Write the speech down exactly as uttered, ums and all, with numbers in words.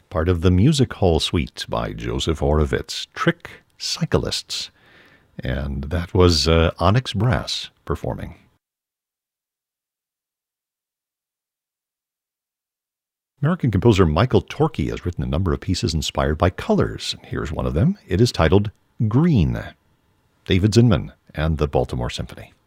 part of the Music Hall Suite by Joseph Horovitz, Trick Cyclists. And that was uh, Onyx Brass performing. American composer Michael Torke has written a number of pieces inspired by colors. Here's one of them. It is titled Green. David Zinman and the Baltimore Symphony.